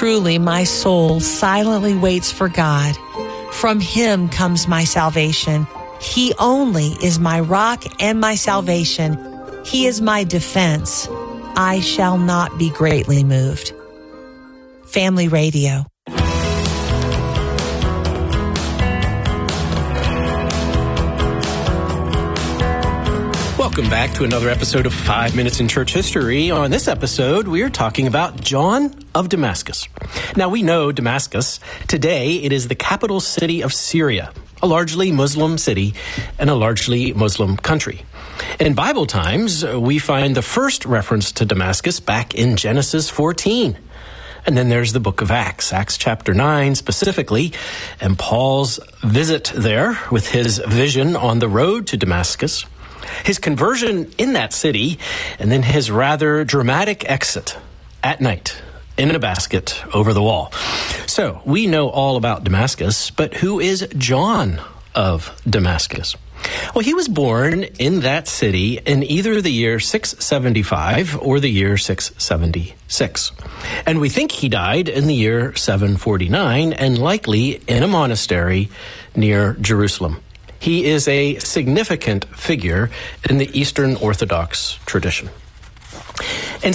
Truly, my soul silently waits for God. From him comes my salvation. He only is my rock and my salvation. He is my defense. I shall not be greatly moved. Family Radio. Welcome back to another episode of 5 Minutes in Church History. On this episode, we are talking about John of Damascus. Now, we know Damascus. Today, it is the capital city of Syria, a largely Muslim city and a largely Muslim country. In Bible times, we find the first reference to Damascus back in Genesis 14. And then there's the book of Acts, Acts chapter 9 specifically, and Paul's visit there with his vision on the road to Damascus, his conversion in that city, and then his rather dramatic exit at night in a basket over the wall. So we know all about Damascus, but who is John of Damascus? Well, he was born in that city in either the year 675 or the year 676. And we think he died in the year 749 and likely in a monastery near Jerusalem. He is a significant figure in the Eastern Orthodox tradition. In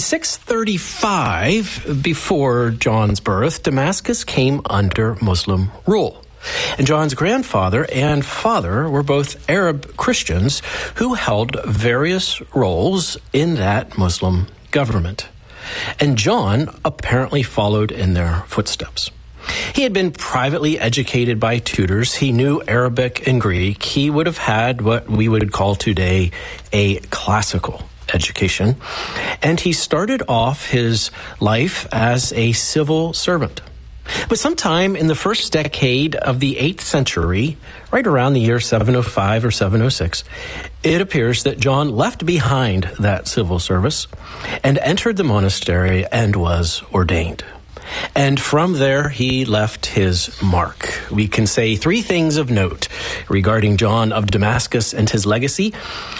635, before John's birth, Damascus came under Muslim rule. And John's grandfather and father were both Arab Christians who held various roles in that Muslim government. And John apparently followed in their footsteps. He had been privately educated by tutors. He knew Arabic and Greek. He would have had what we would call today a classical education. And he started off his life as a civil servant. But sometime in the first decade of the 8th century, right around the year 705 or 706, it appears that John left behind that civil service and entered the monastery and was ordained. And from there, he left his mark. We can say 3 things of note regarding John of Damascus and his legacy.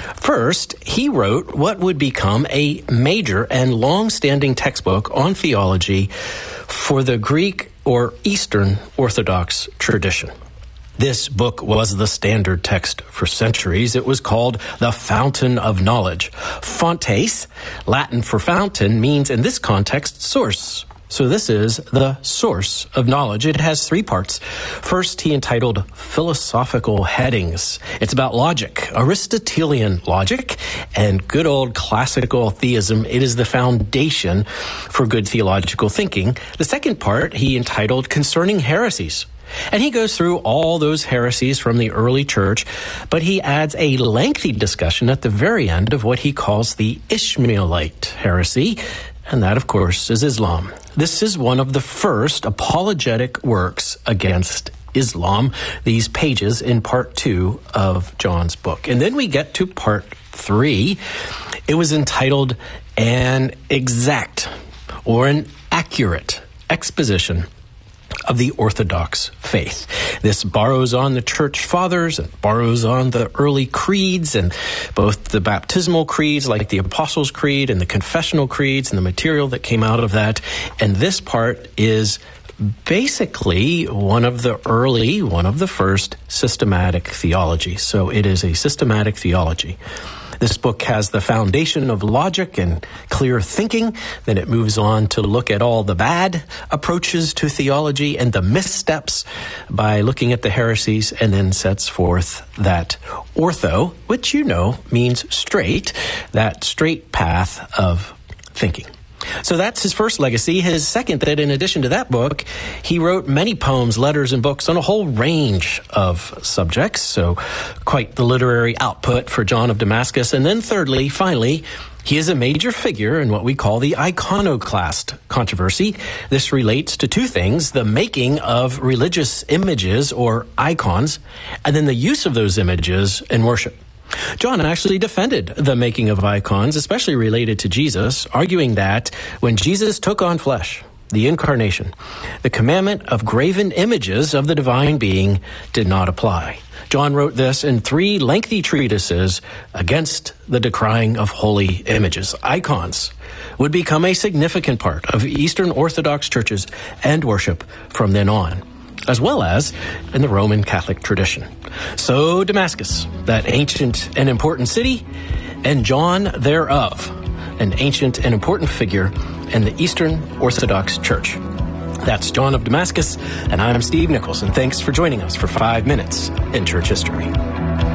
First, he wrote what would become a major and long-standing textbook on theology for the Greek or Eastern Orthodox tradition. This book was the standard text for centuries. It was called the Fountain of Knowledge. Fontes, Latin for fountain, means in this context source. So this is the source of knowledge. It has 3 parts. First, he entitled Philosophical Headings. It's about logic, Aristotelian logic, and good old classical theism. It is the foundation for good theological thinking. The second part, he entitled Concerning Heresies. And he goes through all those heresies from the early church, but he adds a lengthy discussion at the very end of what he calls the Ishmaelite heresy, and that, of course, is Islam. This is one of the first apologetic works against Islam, these pages in part 2 of John's book. And then we get to part 3. It was entitled An Exact or an Accurate Exposition of the Orthodox Faith. This borrows on the church fathers and borrows on the early creeds and both the baptismal creeds like the Apostles' Creed and the confessional creeds and the material that came out of that. And this part is basically one of the first systematic theology. So it is a systematic theology. This book has the foundation of logic and clear thinking. Then it moves on to look at all the bad approaches to theology and the missteps by looking at the heresies, and then sets forth that ortho, which you know means straight, that straight path of thinking. So that's his first legacy. His second, that in addition to that book, he wrote many poems, letters, and books on a whole range of subjects. So quite the literary output for John of Damascus. And then thirdly, finally, he is a major figure in what we call the iconoclast controversy. This relates to 2 things: the making of religious images or icons, and then the use of those images in worship. John actually defended the making of icons, especially related to Jesus, arguing that when Jesus took on flesh, the Incarnation, the commandment of graven images of the divine being did not apply. John wrote this in 3 lengthy treatises against the decrying of holy images. Icons would become a significant part of Eastern Orthodox churches and worship from then on, as well as in the Roman Catholic tradition. So Damascus, that ancient and important city, and John thereof, an ancient and important figure in the Eastern Orthodox Church. That's John of Damascus, and I'm Steve Nichols, and thanks for joining us for 5 Minutes in Church History.